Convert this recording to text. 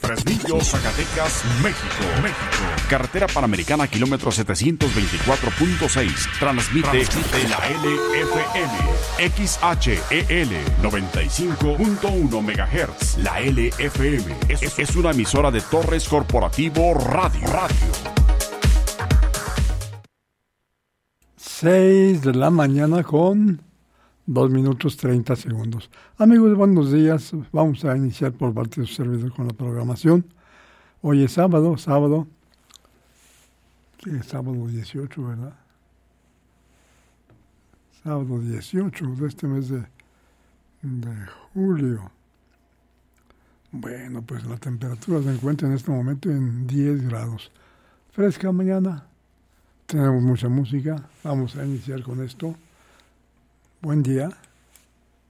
Fresnillo, Zacatecas, México. Carretera Panamericana, kilómetro 724.6. Transmite la LFM. XHEL 95.1 MHz. La LFM es una emisora de Torres Corporativo Radio. 6 de la mañana con 2 minutos 30 segundos. Amigos, buenos días. Vamos a iniciar por parte de su servidor con la programación. Hoy es sábado. Sí, es sábado 18, ¿verdad? Sábado 18 de este mes de julio. Bueno, pues la temperatura se encuentra en este momento en 10 grados. Fresca mañana. Tenemos mucha música. Vamos a iniciar con esto. Buen día.